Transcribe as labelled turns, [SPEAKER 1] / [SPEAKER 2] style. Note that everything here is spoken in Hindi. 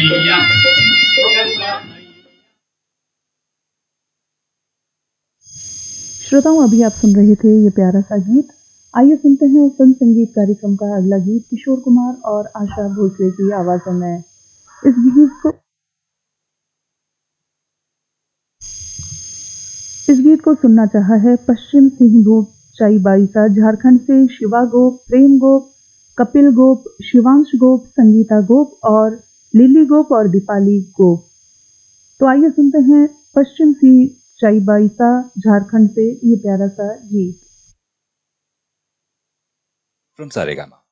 [SPEAKER 1] मैया।
[SPEAKER 2] श्रोताओं, अभी आप सुन रहे थे ये प्यारा सा गीत। आइए सुनते हैं फिल्म संगीत कार्यक्रम का अगला गीत किशोर कुमार और आशा भोसले की आवाजों में। इस गीत को सुनना चाहा है पश्चिम सिंह गोप चाईबाईसा झारखंड से शिवा गोप, प्रेम गोप, कपिल गोप, शिवांश गोप, संगीता गोप और लिली गोप और दीपाली गोप। तो आइए सुनते हैं पश्चिम सिंह चाईबाईसा झारखंड से ये प्यारा सा गीत।
[SPEAKER 3] फ्रॉम सारेगामा।